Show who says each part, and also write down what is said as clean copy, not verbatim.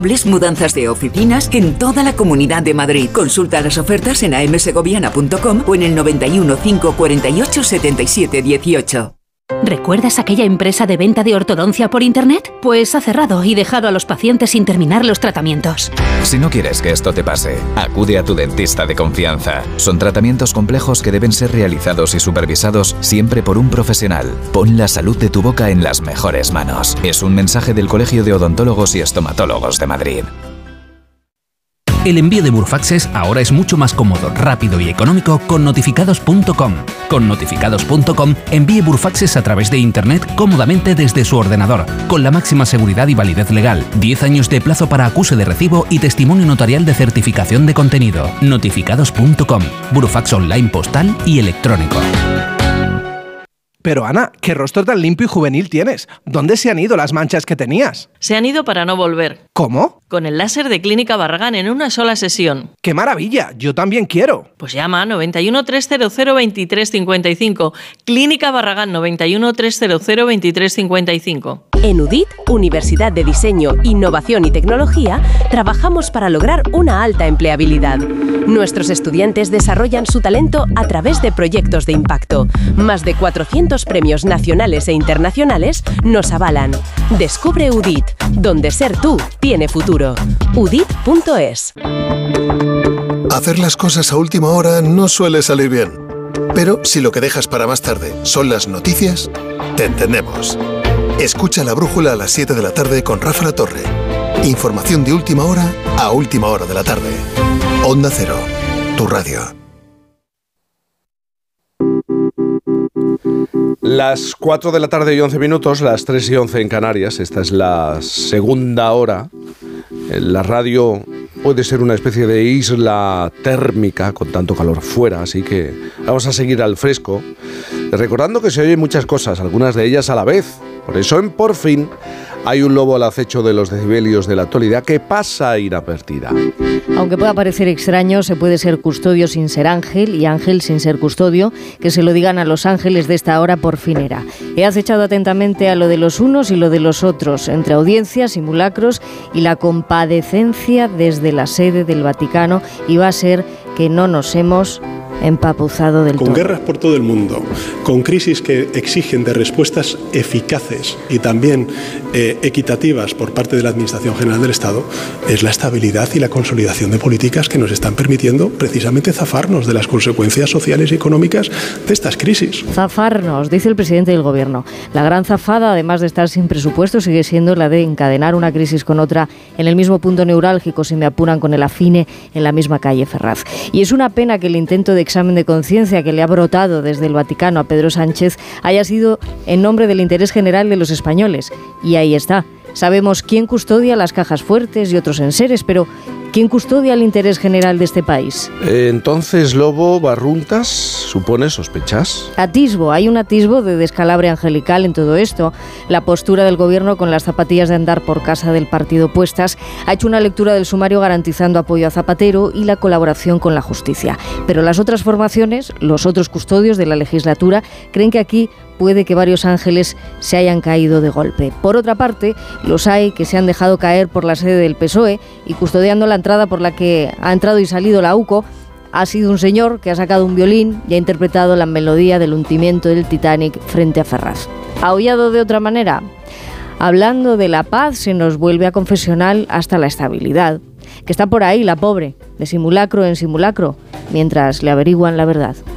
Speaker 1: Mudanzas de oficinas en toda la Comunidad de Madrid. Consulta las ofertas en amsegoviana.com o en el 91 548 77 18.
Speaker 2: ¿Recuerdas aquella empresa de venta de ortodoncia por internet? Pues ha cerrado y dejado a los pacientes sin terminar los tratamientos.
Speaker 3: Si no quieres que esto te pase, acude a tu dentista de confianza. Son tratamientos complejos que deben ser realizados y supervisados siempre por un profesional. Pon la salud de tu boca en las mejores manos. Es un mensaje del Colegio de Odontólogos y Estomatólogos de Madrid.
Speaker 4: El envío de Burfaxes ahora es mucho más cómodo, rápido y económico con notificados.com. Con notificados.com envíe Burfaxes a través de internet cómodamente desde su ordenador, con la máxima seguridad y validez legal, 10 años de plazo para acuse de recibo y testimonio notarial de certificación de contenido. Notificados.com, Burfax online postal y electrónico.
Speaker 5: Pero Ana, ¿qué rostro tan limpio y juvenil tienes? ¿Dónde se han ido las manchas que tenías?
Speaker 6: Se han ido para no volver.
Speaker 5: ¿Cómo?
Speaker 6: Con el láser de Clínica Barragán en una sola sesión.
Speaker 5: ¡Qué maravilla! Yo también quiero.
Speaker 6: Pues llama 91 300 2355. Clínica Barragán 91 300 2355.
Speaker 7: En UDIT, Universidad de Diseño, Innovación y Tecnología, trabajamos para lograr una alta empleabilidad. Nuestros estudiantes desarrollan su talento a través de proyectos de impacto. Más de 400 premios nacionales e internacionales nos avalan. Descubre UDIT, donde ser tú tiene futuro. udit.es.
Speaker 8: Hacer las cosas a última hora no suele salir bien. Pero si lo que dejas para más tarde son las noticias, te entendemos. Escucha La Brújula a las 7 de la tarde con Rafa La Torre. Información de última hora a última hora de la tarde. Onda Cero, tu radio.
Speaker 9: Las 4 de la tarde y 11 minutos, las 3 y 11 en Canarias. Esta es la segunda hora. La radio puede ser una especie de isla térmica con tanto calor fuera, así que vamos a seguir al fresco, recordando que se oyen muchas cosas, algunas de ellas a la vez. Por eso en Por Fin hay un lobo al acecho de los decibelios de la actualidad que pasa inadvertida.
Speaker 10: Aunque pueda parecer extraño, se puede ser custodio sin ser ángel y ángel sin ser custodio. Que se lo digan a los ángeles de esta hora porfinera. He acechado atentamente a lo de los unos y lo de los otros, entre audiencias, simulacros y la compadecencia desde la sede del Vaticano, y va a ser que no nos hemos empapuzado del todo.
Speaker 11: Con guerras por todo el mundo, con crisis que exigen de respuestas eficaces y también equitativas por parte de la Administración General del Estado, es la estabilidad y la consolidación de políticas que nos están permitiendo precisamente zafarnos de las consecuencias sociales y económicas de estas crisis.
Speaker 10: Zafarnos, dice el presidente del Gobierno. La gran zafada, además de estar sin presupuesto, sigue siendo la de encadenar una crisis con otra en el mismo punto neurálgico, si me apuran, con el Afine en la misma calle Ferraz. Y es una pena que el intento de examen de conciencia que le ha brotado desde el Vaticano a Pedro Sánchez haya sido en nombre del interés general de los españoles. Y ahí está. Sabemos quién custodia las cajas fuertes y otros enseres, pero ¿quién custodia el interés general de este país?
Speaker 9: Entonces, Lobo, Barruntas, ¿supone, sospechas?
Speaker 10: Hay un atisbo de descalabre angelical en todo esto. La postura del Gobierno, con las zapatillas de andar por casa del partido puestas, ha hecho una lectura del sumario garantizando apoyo a Zapatero y la colaboración con la justicia. Pero las otras formaciones, los otros custodios de la legislatura, creen que aquí puede que varios ángeles se hayan caído de golpe. Por otra parte, los hay que se han dejado caer por la sede del PSOE, y custodiando la entrada por la que ha entrado y salido la UCO ha sido un señor que ha sacado un violín y ha interpretado la melodía del hundimiento del Titanic frente a Ferraz. ¿Aullado de otra manera? Hablando de la paz, se nos vuelve a confesional hasta la estabilidad, que está por ahí la pobre, de simulacro en simulacro, mientras le averiguan la verdad.